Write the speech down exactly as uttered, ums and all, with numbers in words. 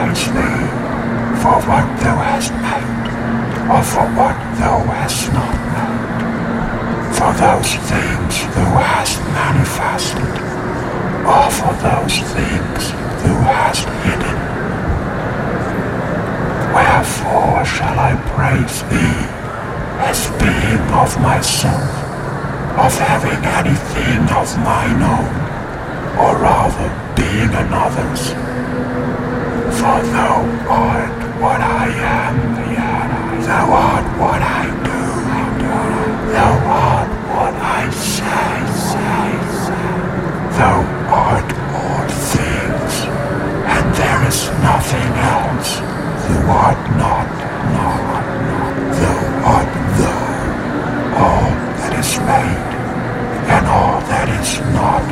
praise thee for what thou hast made, or for what thou hast not made. For those things thou hast manifested, or for those things thou hast hidden. Wherefore shall I praise thee, as being of myself, of having anything of mine own, or rather being another's? For thou art